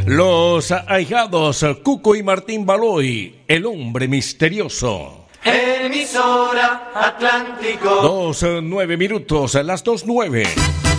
Los ahijados Cuco y Martín Baloy, el hombre misterioso. Emisora Atlántico. 2:09, las 2:09.